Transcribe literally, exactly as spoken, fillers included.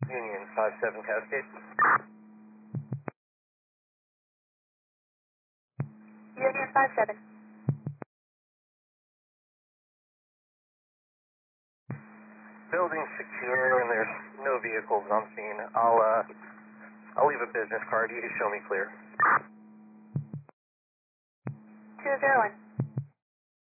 Union five seven Cascade. Union five seven. Building secure and there's no vehicles on scene. I'll, uh, I'll leave a business card. You can show me clear. two zero one.